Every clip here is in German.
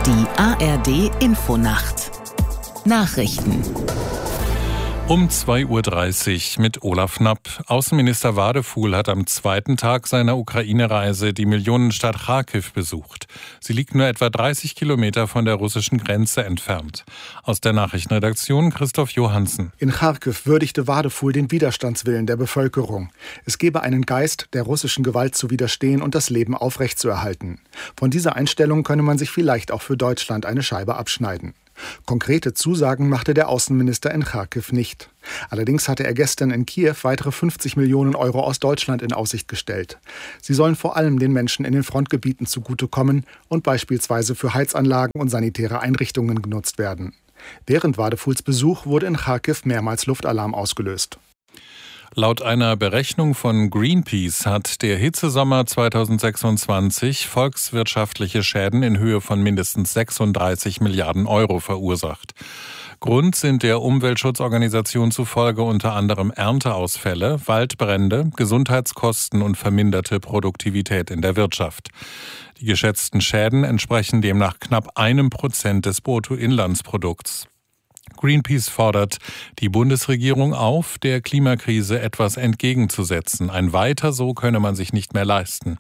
Die ARD-Infonacht. Nachrichten. Um 2:30 Uhr mit Olaf Knapp. Außenminister Wadefuhl hat am zweiten Tag seiner Ukraine-Reise die Millionenstadt Charkiw besucht. Sie liegt nur etwa 30 Kilometer von der russischen Grenze entfernt. Aus der Nachrichtenredaktion Christoph Johansen. In Charkiw würdigte Wadefuhl den Widerstandswillen der Bevölkerung. Es gebe einen Geist, der russischen Gewalt zu widerstehen und das Leben aufrechtzuerhalten. Von dieser Einstellung könne man sich vielleicht auch für Deutschland eine Scheibe abschneiden. Konkrete Zusagen machte der Außenminister in Charkiw nicht. Allerdings hatte er gestern in Kiew weitere 50 Millionen Euro aus Deutschland in Aussicht gestellt. Sie sollen vor allem den Menschen in den Frontgebieten zugutekommen und beispielsweise für Heizanlagen und sanitäre Einrichtungen genutzt werden. Während Wadefuhls Besuch wurde in Charkiw mehrmals Luftalarm ausgelöst. Laut einer Berechnung von Greenpeace hat der Hitzesommer 2026 volkswirtschaftliche Schäden in Höhe von mindestens 36 Milliarden Euro verursacht. Grund sind der Umweltschutzorganisation zufolge unter anderem Ernteausfälle, Waldbrände, Gesundheitskosten und verminderte Produktivität in der Wirtschaft. Die geschätzten Schäden entsprechen demnach knapp 1% des Bruttoinlandsprodukts. Greenpeace fordert die Bundesregierung auf, der Klimakrise etwas entgegenzusetzen. Ein Weiter so könne man sich nicht mehr leisten.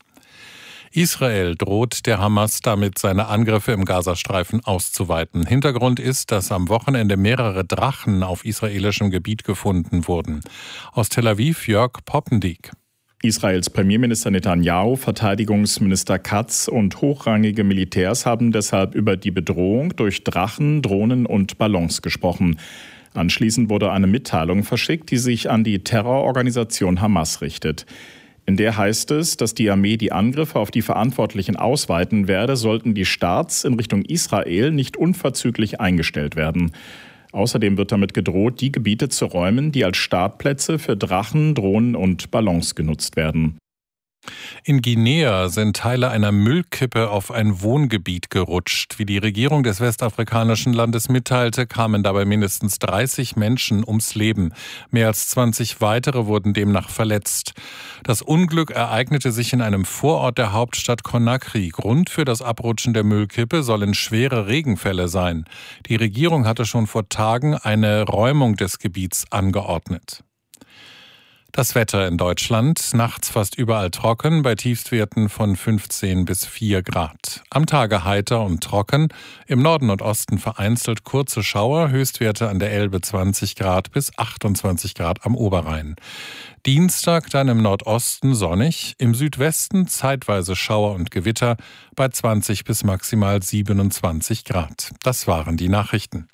Israel droht der Hamas damit, seine Angriffe im Gazastreifen auszuweiten. Hintergrund ist, dass am Wochenende mehrere Drachen auf israelischem Gebiet gefunden wurden. Aus Tel Aviv Jörg Poppendiek. Israels Premierminister Netanyahu, Verteidigungsminister Katz und hochrangige Militärs haben deshalb über die Bedrohung durch Drachen, Drohnen und Ballons gesprochen. Anschließend wurde eine Mitteilung verschickt, die sich an die Terrororganisation Hamas richtet. In der heißt es, dass die Armee die Angriffe auf die Verantwortlichen ausweiten werde, sollten die Starts in Richtung Israel nicht unverzüglich eingestellt werden. Außerdem wird damit gedroht, die Gebiete zu räumen, die als Startplätze für Drachen, Drohnen und Ballons genutzt werden. In Guinea sind Teile einer Müllkippe auf ein Wohngebiet gerutscht. Wie die Regierung des westafrikanischen Landes mitteilte, kamen dabei mindestens 30 Menschen ums Leben. Mehr als 20 weitere wurden demnach verletzt. Das Unglück ereignete sich in einem Vorort der Hauptstadt Conakry. Grund für das Abrutschen der Müllkippe sollen schwere Regenfälle sein. Die Regierung hatte schon vor Tagen eine Räumung des Gebiets angeordnet. Das Wetter in Deutschland, nachts fast überall trocken, bei Tiefstwerten von 15 bis 4 Grad. Am Tage heiter und trocken, im Norden und Osten vereinzelt kurze Schauer, Höchstwerte an der Elbe 20 Grad bis 28 Grad am Oberrhein. Dienstag dann im Nordosten sonnig, im Südwesten zeitweise Schauer und Gewitter bei 20 bis maximal 27 Grad. Das waren die Nachrichten.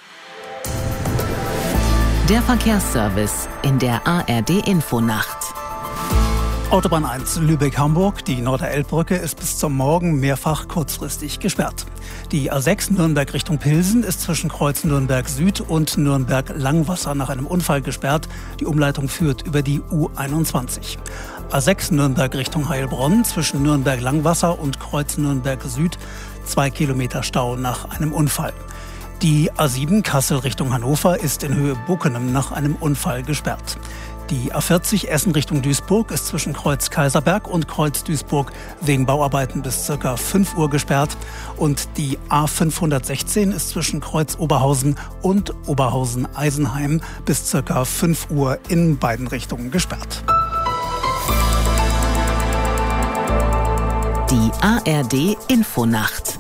Der Verkehrsservice in der ARD-Infonacht. Autobahn 1 Lübeck-Hamburg, die Norderelbbrücke, ist bis zum Morgen mehrfach kurzfristig gesperrt. Die A6 Nürnberg Richtung Pilsen ist zwischen Kreuz Nürnberg Süd und Nürnberg Langwasser nach einem Unfall gesperrt. Die Umleitung führt über die U21. A6 Nürnberg Richtung Heilbronn zwischen Nürnberg Langwasser und Kreuz Nürnberg Süd 2 Kilometer Stau nach einem Unfall. Die A7 Kassel Richtung Hannover ist in Höhe Bockenem nach einem Unfall gesperrt. Die A40 Essen Richtung Duisburg ist zwischen Kreuz Kaiserberg und Kreuz Duisburg wegen Bauarbeiten bis ca. 5 Uhr gesperrt. Und die A516 ist zwischen Kreuz Oberhausen und Oberhausen-Eisenheim bis ca. 5 Uhr in beiden Richtungen gesperrt. Die ARD-Infonacht.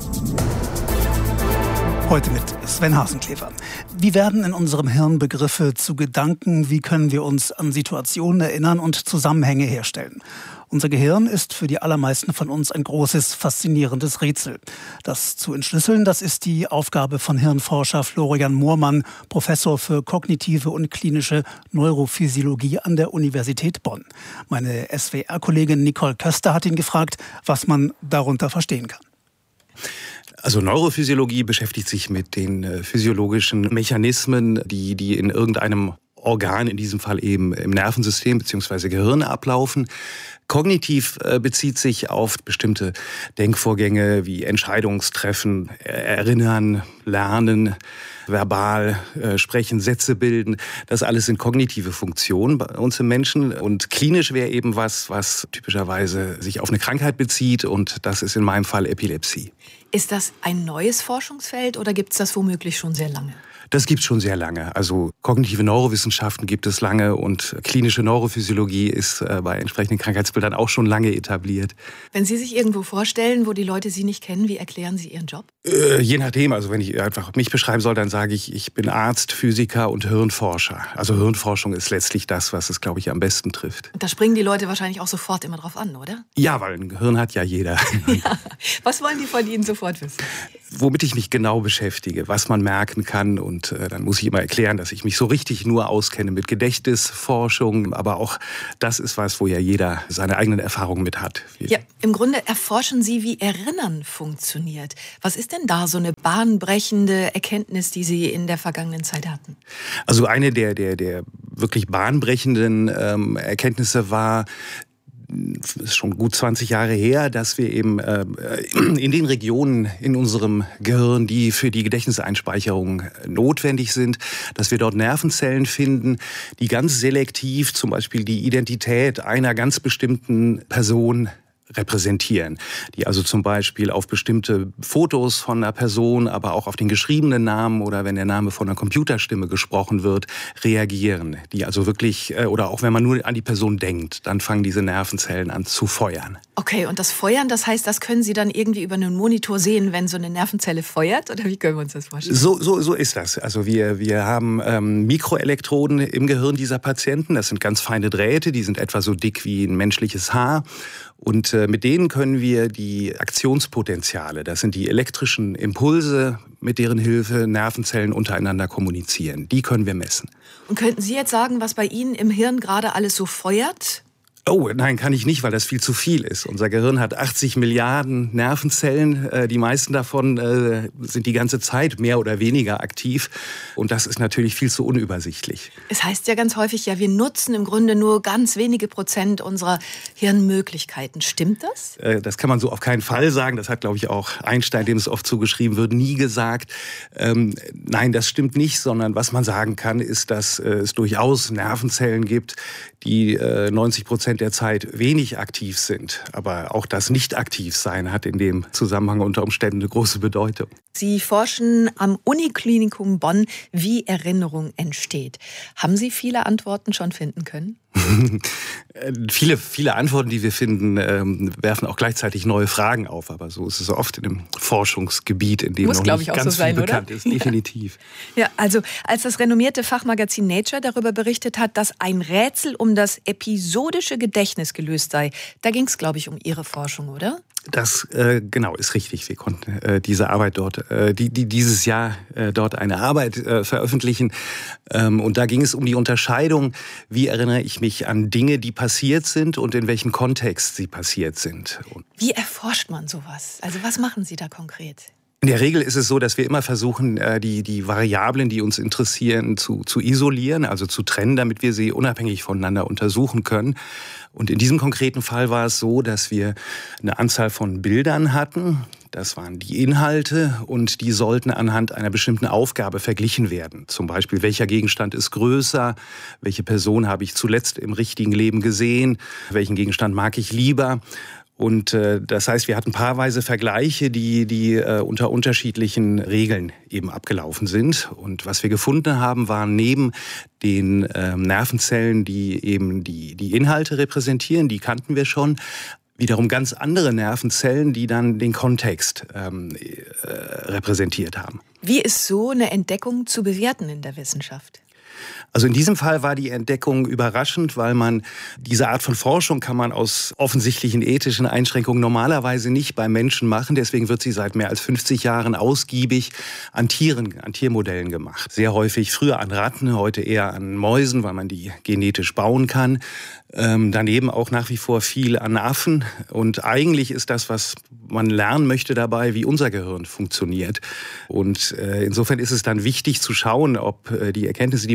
Heute mit Sven Hasenkäfer. Wie werden in unserem Hirn Begriffe zu Gedanken? Wie können wir uns an Situationen erinnern und Zusammenhänge herstellen? Unser Gehirn ist für die allermeisten von uns ein großes, faszinierendes Rätsel. Das zu entschlüsseln, das ist die Aufgabe von Hirnforscher Florian Moormann, Professor für kognitive und klinische Neurophysiologie an der Universität Bonn. Meine SWR-Kollegin Nicole Köster hat ihn gefragt, was man darunter verstehen kann. Also Neurophysiologie beschäftigt sich mit den physiologischen Mechanismen, die in irgendeinem Organ, in diesem Fall eben im Nervensystem bzw. Gehirn ablaufen. Kognitiv bezieht sich auf bestimmte Denkvorgänge wie Entscheidungstreffen, Erinnern, Lernen, verbal sprechen, Sätze bilden. Das alles sind kognitive Funktionen bei uns im Menschen. Und klinisch wäre eben was typischerweise sich auf eine Krankheit bezieht. Und das ist in meinem Fall Epilepsie. Ist das ein neues Forschungsfeld oder gibt es das womöglich schon sehr lange? Das gibt es schon sehr lange. Also kognitive Neurowissenschaften gibt es lange und klinische Neurophysiologie ist bei entsprechenden Krankheitsbildern auch schon lange etabliert. Wenn Sie sich irgendwo vorstellen, wo die Leute Sie nicht kennen, wie erklären Sie Ihren Job? Je nachdem, also wenn ich einfach mich beschreiben soll, dann sage ich, ich bin Arzt, Physiker und Hirnforscher. Also Hirnforschung ist letztlich das, was es, glaube ich, am besten trifft. Da springen die Leute wahrscheinlich auch sofort immer drauf an, oder? Ja, weil ein Gehirn hat ja jeder. Ja. Was wollen die von Ihnen sofort wissen? Womit ich mich genau beschäftige, was man merken kann. Und dann muss ich immer erklären, dass ich mich so richtig nur auskenne mit Gedächtnisforschung. Aber auch das ist was, wo ja jeder seine eigenen Erfahrungen mit hat. Ja, im Grunde erforschen Sie, wie Erinnern funktioniert. Was ist denn da so eine bahnbrechende Erkenntnis, die Sie in der vergangenen Zeit hatten? Also eine der wirklich bahnbrechenden Erkenntnisse war, das ist schon gut 20 Jahre her, dass wir eben in den Regionen in unserem Gehirn, die für die Gedächtniseinspeicherung notwendig sind, dass wir dort Nervenzellen finden, die ganz selektiv zum Beispiel die Identität einer ganz bestimmten Person repräsentieren, die also zum Beispiel auf bestimmte Fotos von einer Person, aber auch auf den geschriebenen Namen oder wenn der Name von einer Computerstimme gesprochen wird, reagieren. Die also wirklich, oder auch wenn man nur an die Person denkt, dann fangen diese Nervenzellen an zu feuern. Okay, und das Feuern, das heißt, das können Sie dann irgendwie über einen Monitor sehen, wenn so eine Nervenzelle feuert? Oder wie können wir uns das vorstellen? So ist das. Also wir haben Mikroelektroden im Gehirn dieser Patienten. Das sind ganz feine Drähte, die sind etwa so dick wie ein menschliches Haar. Und mit denen können wir die Aktionspotenziale, das sind die elektrischen Impulse, mit deren Hilfe Nervenzellen untereinander kommunizieren. Die können wir messen. Und könnten Sie jetzt sagen, was bei Ihnen im Hirn gerade alles so feuert? Oh, nein, kann ich nicht, weil das viel zu viel ist. Unser Gehirn hat 80 Milliarden Nervenzellen. Die meisten davon sind die ganze Zeit mehr oder weniger aktiv. Und das ist natürlich viel zu unübersichtlich. Es heißt ja ganz häufig, ja, wir nutzen im Grunde nur ganz wenige Prozent unserer Hirnmöglichkeiten. Stimmt das? Das kann man so auf keinen Fall sagen. Das hat, glaube ich, auch Einstein, dem es oft zugeschrieben wird, nie gesagt. Nein, das stimmt nicht, sondern was man sagen kann, ist, dass es durchaus Nervenzellen gibt, die 90% der Zeit wenig aktiv sind. Aber auch das Nicht-Aktiv-Sein hat in dem Zusammenhang unter Umständen eine große Bedeutung. Sie forschen am Uniklinikum Bonn, wie Erinnerung entsteht. Haben Sie viele Antworten schon finden können? Viele Antworten, die wir finden, werfen auch gleichzeitig neue Fragen auf. Aber so ist es oft in einem Forschungsgebiet, in dem noch nicht ganz viel bekannt ist. Definitiv. Ja, also als das renommierte Fachmagazin Nature darüber berichtet hat, dass ein Rätsel um das episodische Gedächtnis gelöst sei, da ging es, glaube ich, um Ihre Forschung, oder? Das genau ist richtig. Wir konnten diese Arbeit dort, dieses Jahr dort eine Arbeit veröffentlichen. Und da ging es um die Unterscheidung, wie erinnere ich mich an Dinge, die passiert sind und in welchem Kontext sie passiert sind. Wie erforscht man sowas? Also was machen Sie da konkret? In der Regel ist es so, dass wir immer versuchen, die Variablen, die uns interessieren, zu isolieren, also zu trennen, damit wir sie unabhängig voneinander untersuchen können. Und in diesem konkreten Fall war es so, dass wir eine Anzahl von Bildern hatten. Das waren die Inhalte und die sollten anhand einer bestimmten Aufgabe verglichen werden. Zum Beispiel, welcher Gegenstand ist größer, welche Person habe ich zuletzt im richtigen Leben gesehen, welchen Gegenstand mag ich lieber. Und das heißt, wir hatten paarweise Vergleiche, die unter unterschiedlichen Regeln eben abgelaufen sind. Und was wir gefunden haben, waren neben den Nervenzellen, die eben die Inhalte repräsentieren, die kannten wir schon, wiederum ganz andere Nervenzellen, die dann den Kontext repräsentiert haben. Wie ist so eine Entdeckung zu bewerten in der Wissenschaft? Also in diesem Fall war die Entdeckung überraschend, weil man diese Art von Forschung kann man aus offensichtlichen ethischen Einschränkungen normalerweise nicht bei Menschen machen. Deswegen wird sie seit mehr als 50 Jahren ausgiebig an Tieren, an Tiermodellen gemacht. Sehr häufig früher an Ratten, heute eher an Mäusen, weil man die genetisch bauen kann. Daneben auch nach wie vor viel an Affen. Und eigentlich ist das, was man lernen möchte dabei, wie unser Gehirn funktioniert. Und insofern ist es dann wichtig zu schauen, ob die Erkenntnisse, die man dort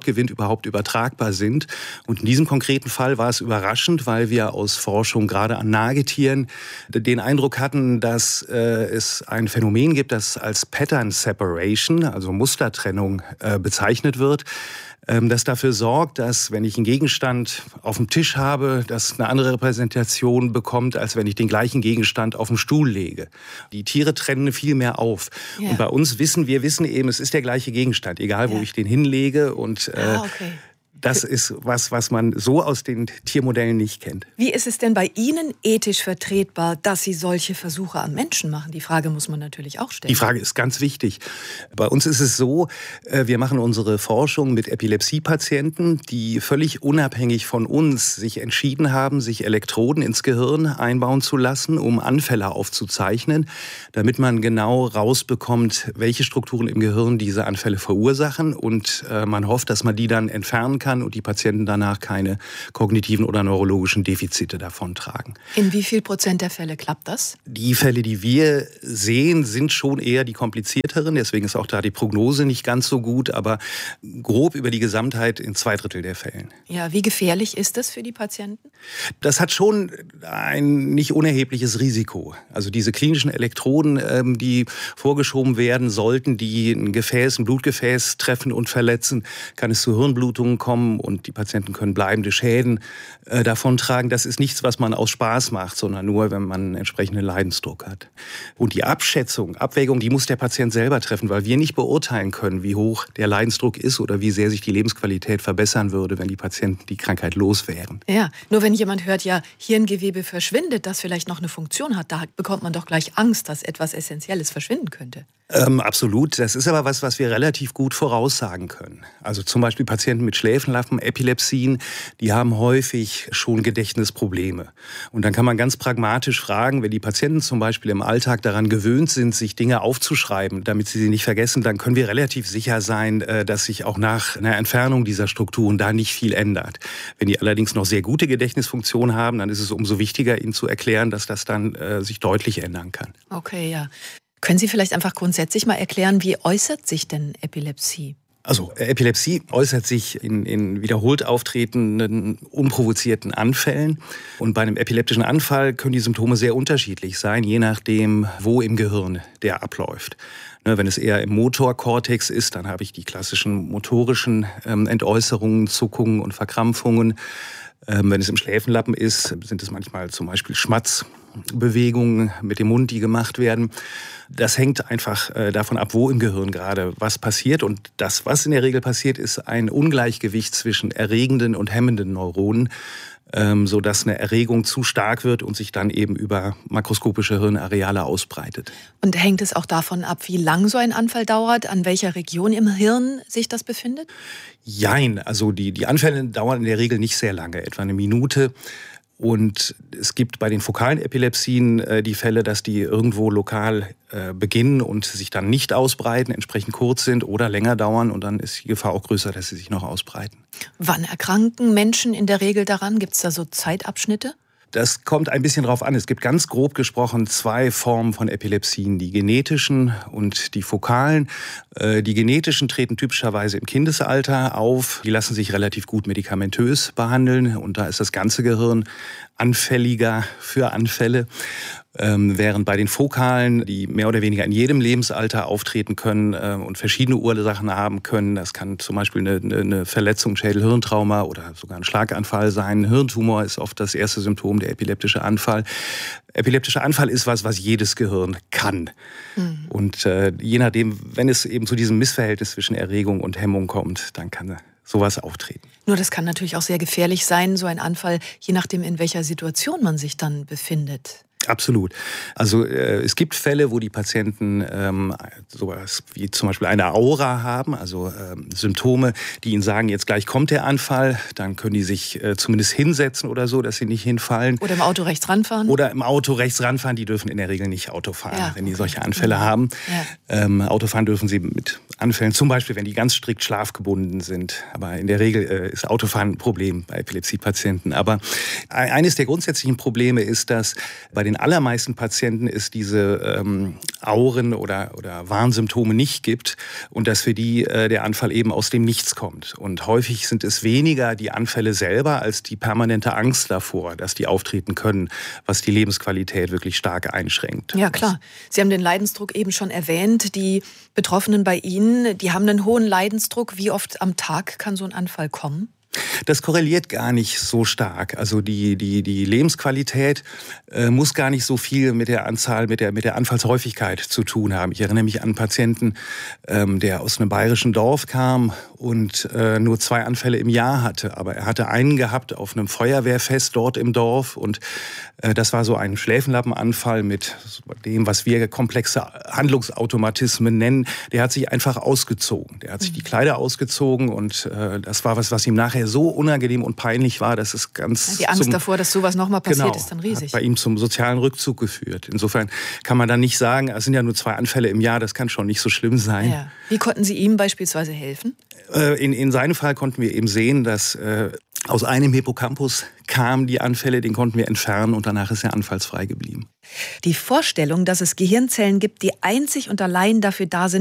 gewinnt, überhaupt übertragbar sind. Und in diesem konkreten Fall war es überraschend, weil wir aus Forschung gerade an Nagetieren den Eindruck hatten, dass es ein Phänomen gibt, das als Pattern Separation, also Mustertrennung, bezeichnet wird. Das dafür sorgt, dass, wenn ich einen Gegenstand auf dem Tisch habe, das eine andere Repräsentation bekommt, als wenn ich den gleichen Gegenstand auf den Stuhl lege. Die Tiere trennen viel mehr auf. Ja. Und bei uns wissen eben, es ist der gleiche Gegenstand, egal wo ich den hinlege. Und okay. Das ist was man so aus den Tiermodellen nicht kennt. Wie ist es denn bei Ihnen ethisch vertretbar, dass Sie solche Versuche am Menschen machen? Die Frage muss man natürlich auch stellen. Die Frage ist ganz wichtig. Bei uns ist es so, wir machen unsere Forschung mit Epilepsiepatienten, die völlig unabhängig von uns sich entschieden haben, sich Elektroden ins Gehirn einbauen zu lassen, um Anfälle aufzuzeichnen, damit man genau rausbekommt, welche Strukturen im Gehirn diese Anfälle verursachen. Und man hofft, dass man die dann entfernen kann und die Patienten danach keine kognitiven oder neurologischen Defizite davontragen. In wie viel Prozent der Fälle klappt das? Die Fälle, die wir sehen, sind schon eher die komplizierteren. Deswegen ist auch da die Prognose nicht ganz so gut, aber grob über die Gesamtheit in 2/3 der Fällen. Ja, wie gefährlich ist das für die Patienten? Das hat schon ein nicht unerhebliches Risiko. Also diese klinischen Elektroden, die vorgeschoben werden sollten, die ein Blutgefäß treffen und verletzen, kann es zu Hirnblutungen kommen und die Patienten können bleibende Schäden davontragen. Das ist nichts, was man aus Spaß macht, sondern nur, wenn man einen entsprechenden Leidensdruck hat. Und die Abwägung, die muss der Patient selber treffen, weil wir nicht beurteilen können, wie hoch der Leidensdruck ist oder wie sehr sich die Lebensqualität verbessern würde, wenn die Patienten die Krankheit los wären. Ja, nur wenn jemand hört, ja, Hirngewebe verschwindet, das vielleicht noch eine Funktion hat, da bekommt man doch gleich Angst, dass etwas Essentielles verschwinden könnte. Absolut. Das ist aber was wir relativ gut voraussagen können. Also zum Beispiel Patienten mit Schläfenlappen, Epilepsien, die haben häufig schon Gedächtnisprobleme. Und dann kann man ganz pragmatisch fragen, wenn die Patienten zum Beispiel im Alltag daran gewöhnt sind, sich Dinge aufzuschreiben, damit sie nicht vergessen, dann können wir relativ sicher sein, dass sich auch nach einer Entfernung dieser Strukturen da nicht viel ändert. Wenn die allerdings noch sehr gute Gedächtnisfunktion haben, dann ist es umso wichtiger, ihnen zu erklären, dass das dann sich deutlich ändern kann. Okay, ja. Können Sie vielleicht einfach grundsätzlich mal erklären, wie äußert sich denn Epilepsie? Also Epilepsie äußert sich in wiederholt auftretenden, unprovozierten Anfällen. Und bei einem epileptischen Anfall können die Symptome sehr unterschiedlich sein, je nachdem, wo im Gehirn der abläuft. Wenn es eher im Motorkortex ist, dann habe ich die klassischen motorischen Entäußerungen, Zuckungen und Verkrampfungen. Wenn es im Schläfenlappen ist, sind es manchmal zum Beispiel Schmatzbewegungen mit dem Mund, die gemacht werden. Das hängt einfach davon ab, wo im Gehirn gerade was passiert. Und das, was in der Regel passiert, ist ein Ungleichgewicht zwischen erregenden und hemmenden Neuronen, sodass eine Erregung zu stark wird und sich dann eben über makroskopische Hirnareale ausbreitet. Und hängt es auch davon ab, wie lang so ein Anfall dauert, an welcher Region im Hirn sich das befindet? Jein, also die Anfälle dauern in der Regel nicht sehr lange, etwa eine Minute. Und es gibt bei den fokalen Epilepsien die Fälle, dass die irgendwo lokal beginnen und sich dann nicht ausbreiten, entsprechend kurz sind oder länger dauern. Und dann ist die Gefahr auch größer, dass sie sich noch ausbreiten. Wann erkranken Menschen in der Regel daran? Gibt es da so Zeitabschnitte? Das kommt ein bisschen drauf an. Es gibt ganz grob gesprochen 2 Formen von Epilepsien, die genetischen und die fokalen. Die genetischen treten typischerweise im Kindesalter auf. Die lassen sich relativ gut medikamentös behandeln und da ist das ganze Gehirn anfälliger für Anfälle. Während bei den Fokalen, die mehr oder weniger in jedem Lebensalter auftreten können und verschiedene Ursachen haben können, das kann zum Beispiel eine Verletzung, Schädel-Hirntrauma oder sogar ein Schlaganfall sein. Ein Hirntumor ist oft das erste Symptom, der epileptische Anfall. Epileptischer Anfall ist was jedes Gehirn kann. Mhm. Und je nachdem, wenn es eben zu diesem Missverhältnis zwischen Erregung und Hemmung kommt, dann kann sowas auftreten. Nur das kann natürlich auch sehr gefährlich sein, so ein Anfall, je nachdem, in welcher Situation man sich dann befindet. Absolut. Also es gibt Fälle, wo die Patienten sowas wie zum Beispiel eine Aura haben, also Symptome, die ihnen sagen, jetzt gleich kommt der Anfall. Dann können die sich zumindest hinsetzen oder so, dass sie nicht hinfallen. Oder im Auto rechts ranfahren. Die dürfen in der Regel nicht Auto fahren, wenn die solche Anfälle haben. Ja. Autofahren dürfen sie mit Anfällen, zum Beispiel, wenn die ganz strikt schlafgebunden sind. Aber in der Regel ist Autofahren ein Problem bei Epilepsiepatienten. Aber eines der grundsätzlichen Probleme ist, dass bei den den allermeisten Patienten es diese Auren oder Warnsymptome nicht gibt und dass für die der Anfall eben aus dem Nichts kommt. Und häufig sind es weniger die Anfälle selber als die permanente Angst davor, dass die auftreten können, was die Lebensqualität wirklich stark einschränkt. Ja, klar. Sie haben den Leidensdruck eben schon erwähnt. Die Betroffenen bei Ihnen, die haben einen hohen Leidensdruck. Wie oft am Tag kann so ein Anfall kommen? Das korreliert gar nicht so stark. Also die Lebensqualität muss gar nicht so viel mit der Anzahl, mit der Anfallshäufigkeit zu tun haben. Ich erinnere mich an einen Patienten, der aus einem bayerischen Dorf kam und nur 2 Anfälle im Jahr hatte. Aber er hatte einen gehabt auf einem Feuerwehrfest dort im Dorf und das war so ein Schläfenlappenanfall mit dem, was wir komplexe Handlungsautomatismen nennen. Der hat sich einfach ausgezogen. Der hat sich die Kleider ausgezogen und das war was ihm nachher so unangenehm und peinlich war, dass es ganz... Die Angst davor, dass sowas nochmal passiert, ist dann riesig. Hat bei ihm zum sozialen Rückzug geführt. Insofern kann man dann nicht sagen, es sind ja nur 2 Anfälle im Jahr, das kann schon nicht so schlimm sein. Ja. Wie konnten Sie ihm beispielsweise helfen? In seinem Fall konnten wir eben sehen, dass aus einem Hippocampus kamen die Anfälle, den konnten wir entfernen und danach ist er anfallsfrei geblieben. Die Vorstellung, dass es Gehirnzellen gibt, die einzig und allein dafür da sind,